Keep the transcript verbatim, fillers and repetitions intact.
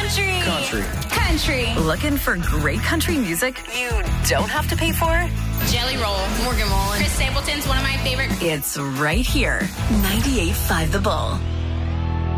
Country. Country. Country. Looking for great country music you don't have to pay for? Jelly Roll, Morgan Wallen. Chris Stapleton's one of my favorite. It's right here. ninety-eight point five The Bull.